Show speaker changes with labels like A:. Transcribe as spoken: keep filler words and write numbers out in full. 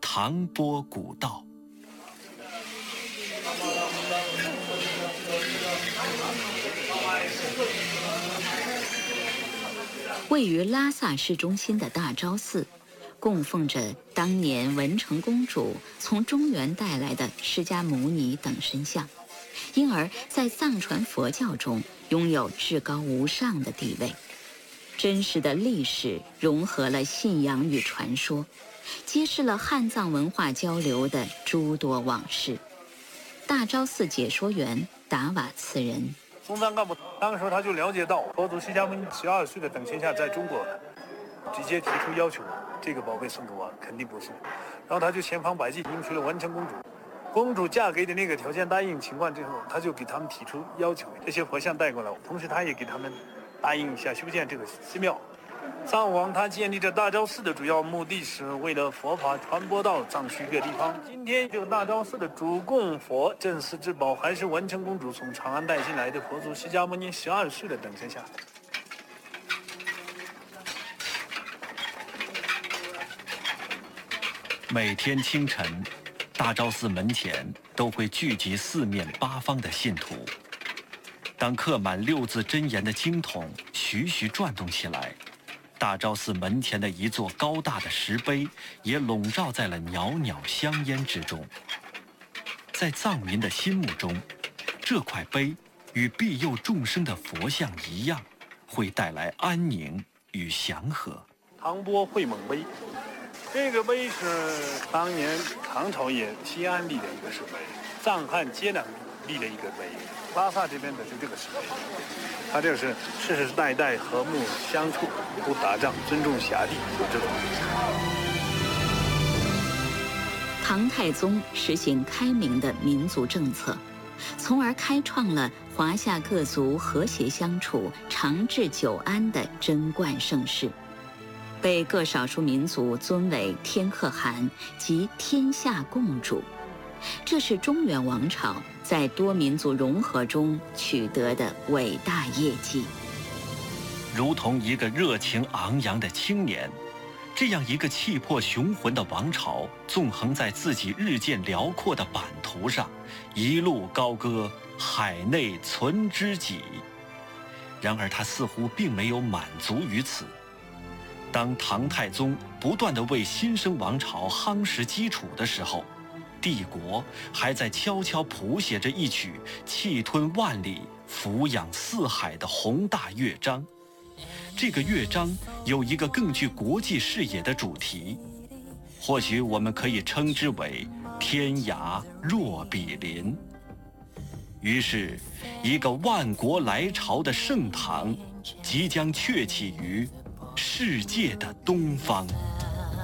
A: 唐波古道。
B: 位于拉萨市中心的大昭寺，供奉着当年文成公主从中原带来的释迦牟尼等身像，因而在藏传佛教中拥有至高无上的地位。真实的历史融合了信仰与传说，揭示了汉藏文化交流的诸多往事。大昭寺解说员达瓦次仁：
C: 松赞干布当时他就了解到佛祖释迦牟尼十二岁的等身下在中国，直接提出要求，这个宝贝送给我肯定不送。然后他就千方百计迎娶了文成公主，公主嫁给的那个条件答应情况之后，他就给他们提出要求，这些佛像带过来，同时他也给他们答应一下修建这个寺庙。藏王他建立这大昭寺的主要目的是为了佛法传播到藏区各地方。今天这个大昭寺的主供佛镇寺之宝还是文成公主从长安带进来的佛祖释迦牟尼十二岁的等身像。
A: 每天清晨，大昭寺门前都会聚集四面八方的信徒。当刻满六字真言的经筒徐徐转动起来，大昭寺门前的一座高大的石碑也笼罩在了袅袅香烟之中。在藏民的心目中，这块碑与庇佑众生的佛像一样，会带来安宁与祥和。
C: 唐波会蒙碑，这个碑是当年唐朝也西安立的一个石碑，藏汉接壤立的一个碑。拉萨这边的是这个石碑，它这个是世世代代和睦相处，不打仗，尊重辖地，有这种。
B: 唐太宗实行开明的民族政策，从而开创了华夏各族和谐相处、长治久安的贞观盛世，被各少数民族尊为天可汗及天下共主。这是中原王朝在多民族融合中取得的伟大业绩。
A: 如同一个热情昂扬的青年，这样一个气魄雄浑的王朝，纵横在自己日渐辽阔的版图上，一路高歌海内存知己。然而他似乎并没有满足于此。当唐太宗不断地为新生王朝夯实基础的时候，帝国还在悄悄谱写着一曲气吞万里、俯仰四海的宏大乐章。这个乐章有一个更具国际视野的主题，或许我们可以称之为“天涯若比邻”。于是，一个万国来朝的盛唐即将鹊起于世界的东方。